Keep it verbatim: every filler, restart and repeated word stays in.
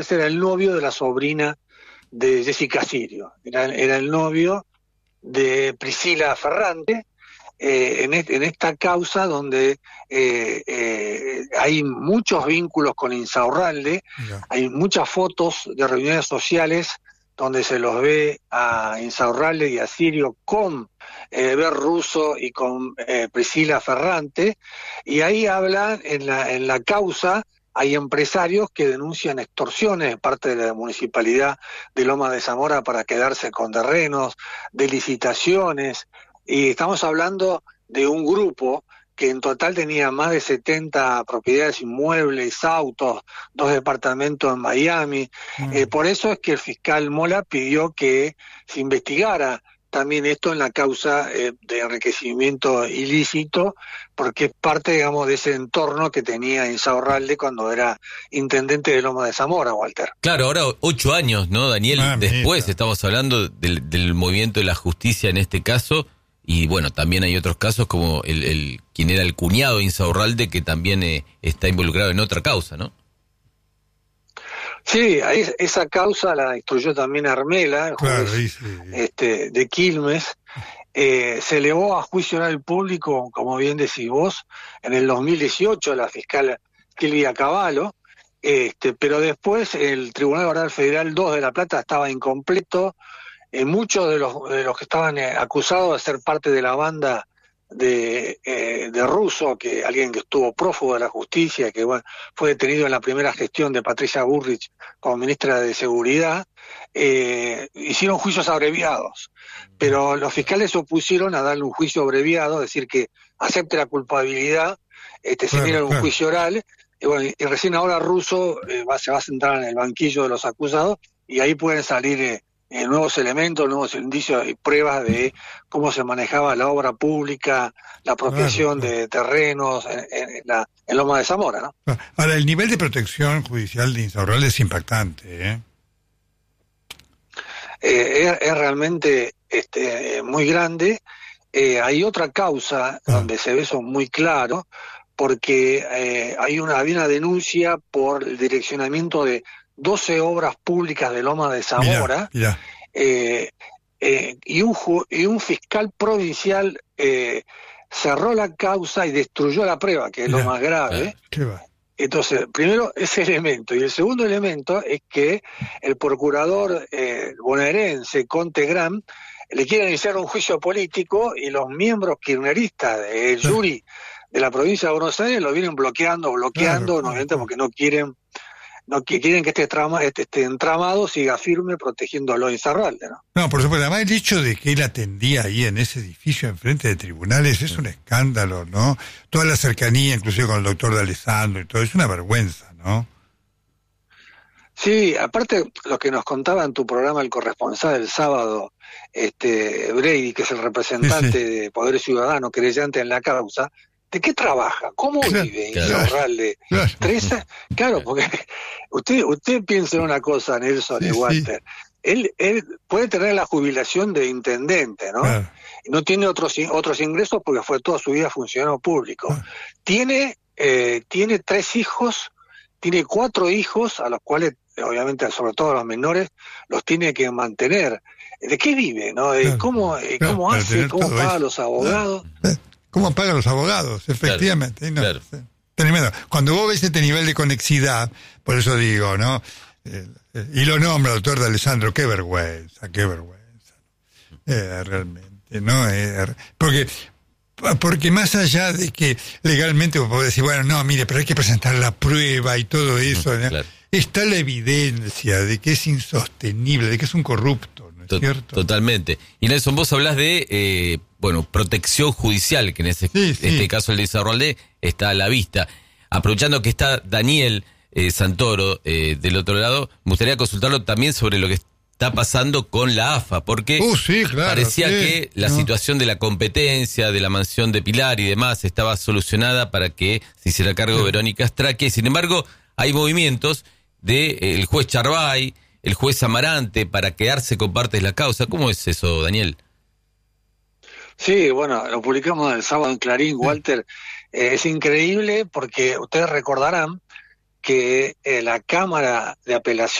era el novio de la sobrina de Jessica Sirio, era, era el novio de Priscila Ferrante, eh, en, en esta causa donde eh, eh, hay muchos vínculos con Insaurralde, yeah. Hay muchas fotos de reuniones sociales donde se los ve a Insaurralde y a Sirio con eh, Ber Russo y con eh, Priscila Ferrante, y ahí hablan en la, en la causa. Hay empresarios que denuncian extorsiones de parte de la Municipalidad de Loma de Zamora para quedarse con terrenos, de licitaciones, y estamos hablando de un grupo que en total tenía más de setenta propiedades inmuebles, autos, dos departamentos en Miami. Mm. Eh, por eso es que el fiscal Mola pidió que se investigara también esto en la causa eh, de enriquecimiento ilícito, porque es parte, digamos, de ese entorno que tenía Insaurralde cuando era intendente de Loma de Zamora, Walter. Claro, ahora ocho años, ¿no, Daniel? Ah, Después mira. Estamos hablando del, del movimiento de la justicia en este caso, y bueno, también hay otros casos como el, el quien era el cuñado de Insaurralde, que también eh, está involucrado en otra causa, ¿no? Sí, esa causa la instruyó también Armela, el juez, claro, sí, sí. Este, de Quilmes. Eh, se elevó a juicio oral público, como bien decís vos, en el dos mil dieciocho, la fiscal Silvia Cavallo, este, pero después el Tribunal Oral Federal dos de La Plata estaba incompleto. Eh, muchos de los, de los que estaban eh, acusados de ser parte de la banda de, eh, de Russo, que alguien que estuvo prófugo de la justicia, que bueno, fue detenido en la primera gestión de Patricia Bullrich como ministra de Seguridad, eh, hicieron juicios abreviados, pero los fiscales se opusieron a darle un juicio abreviado, es decir, que acepte la culpabilidad, este, se dieron un juicio oral, y, bueno, y recién ahora Russo eh, va, se va a sentar en el banquillo de los acusados, y ahí pueden salir eh, Eh, nuevos elementos, nuevos indicios y pruebas de cómo se manejaba la obra pública, la apropiación claro, claro. de terrenos en, en, en, la, en Loma de Zamora, ¿no? Ahora, el nivel de protección judicial de Insaurralde es impactante, ¿eh? eh es, es realmente este, muy grande. Eh, hay otra causa ah. donde se ve eso muy claro, porque eh, hay una, había una denuncia por el direccionamiento de doce obras públicas de Loma de Zamora, mirá, mirá. Eh, eh, y, un ju- y un fiscal provincial eh, cerró la causa y destruyó la prueba, que es mirá, lo más grave. ¿Qué va? Entonces, primero ese elemento, y el segundo elemento es que el procurador eh, bonaerense, Conte Gran, le quiere iniciar un juicio político, y los miembros kirchneristas del jury de la provincia de Buenos Aires lo vienen bloqueando, bloqueando, claro, obviamente claro. porque no quieren no que quieren que este, trama, este, este entramado siga firme protegiéndolo a Insaurralde, ¿no? No, por supuesto, además el hecho de que él atendía ahí en ese edificio enfrente de tribunales es un escándalo, ¿no? Toda la cercanía, inclusive con el doctor de Alessandro y todo, es una vergüenza, ¿no? Sí, aparte lo que nos contaba en tu programa el corresponsal el sábado, este Brady, que es el representante sí, sí. de Poder Ciudadano, querellante en la causa, ¿de qué trabaja? ¿Cómo claro, vive Insaurralde? Claro, claro. claro, porque usted usted piensa en una cosa, Nelson sí, y Walter. Sí. Él, él puede tener la jubilación de intendente, ¿no? Claro. No tiene otros otros ingresos porque fue toda su vida funcionario público. Claro. Tiene eh, tiene tres hijos, tiene cuatro hijos a los cuales, obviamente, sobre todo a los menores, los tiene que mantener. ¿De qué vive, no? Claro. ¿Cómo, claro, cómo hace? ¿Cómo paga eso. a los abogados? Claro. ¿Cómo pagan los abogados? Efectivamente. Claro, no, claro. Tremendo. Cuando vos ves este nivel de conexidad, por eso digo, ¿no? Eh, eh, y lo nombra el doctor de Alessandro, qué vergüenza, qué vergüenza. Eh, realmente, ¿no? Eh, porque, porque más allá de que legalmente vos podés decir, bueno, no, mire, pero hay que presentar la prueba y todo eso, ¿no? Claro. Está la evidencia de que es insostenible, de que es un corrupto, ¿no es Tot- cierto? Totalmente. Y Nelson, vos hablás de... Eh, bueno, protección judicial, que en ese, sí, sí. este caso el de Insaurralde está a la vista. Aprovechando que está Daniel eh, Santoro eh, del otro lado, me gustaría consultarlo también sobre lo que está pasando con la A F A, porque uh, sí, claro, parecía sí, que la no. situación de la competencia, de la mansión de Pilar y demás estaba solucionada para que se hiciera cargo sí. Verónica Straque. Sin embargo, hay movimientos del de, eh, juez Charbay, el juez Amarante, para quedarse con partes de la causa. ¿Cómo es eso, Daniel? Sí, bueno, lo publicamos el sábado en Clarín, Walter. Eh, es increíble porque ustedes recordarán que eh, la Cámara de Apelación